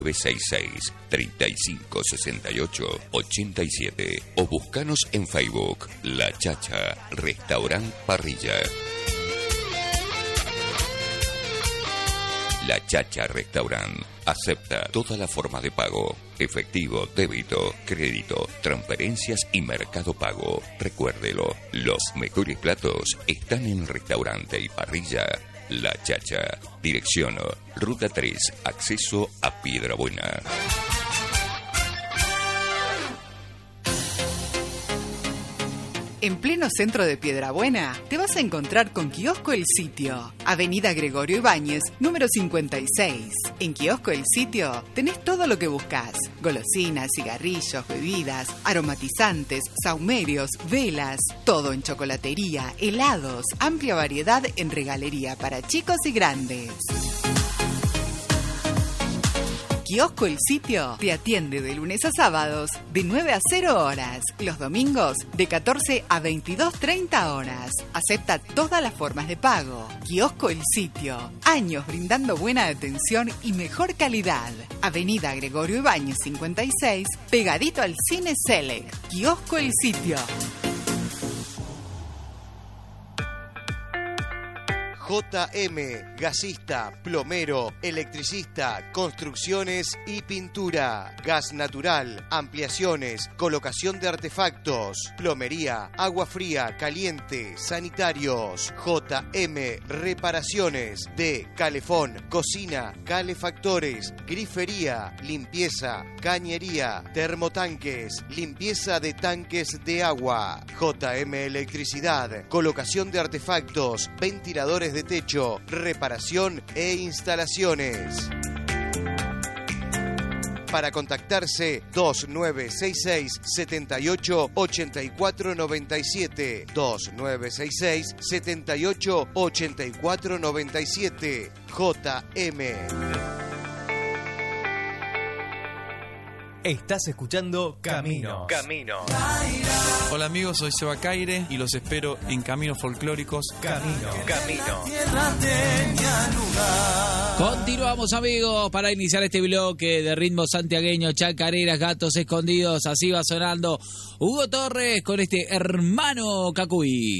2966 3568 87 o búscanos en Facebook La Chacha Restaurant Parrilla. La Chacha Restaurant acepta toda la forma de pago: efectivo, débito, crédito, transferencias y Mercado Pago. Recuérdelo, los mejores platos están en Restaurante y Parrilla La Chacha. Dirección Ruta 3, acceso a Piedrabuena. En pleno centro de Piedrabuena te vas a encontrar con Kiosco El Sitio, Avenida Gregorio Ibáñez, número 56. En Kiosco El Sitio tenés todo lo que buscas: golosinas, cigarrillos, bebidas, aromatizantes, sahumerios, velas, todo en chocolatería, helados, amplia variedad en regalería para chicos y grandes. Kiosco El Sitio te atiende de lunes a sábados de 9 a 0 horas, los domingos de 14 a 22:30 horas. Acepta todas las formas de pago. Kiosco El Sitio, años brindando buena atención y mejor calidad. Avenida Gregorio Ibáñez 56, pegadito al Cine Select. Kiosco El Sitio. JM, gasista, plomero, electricista, construcciones y pintura. Gas natural, ampliaciones, colocación de artefactos, plomería, agua fría, caliente, sanitarios. JM, reparaciones de calefón, cocina, calefactores, grifería, limpieza, cañería, termotanques, limpieza de tanques de agua. JM Electricidad, colocación de artefactos, ventiladores de techo, reparación e instalaciones. Para contactarse 2966 78 84 97, 2966 78 84 97. JM. Estás escuchando Caminos. Hola amigos, soy Seba Caire y los espero en Caminos Folclóricos. Camino. Continuamos amigos para iniciar este bloque de ritmo santiagueño, chacareras, gatos escondidos. Así va sonando Hugo Torres con este Hermano Cacuy.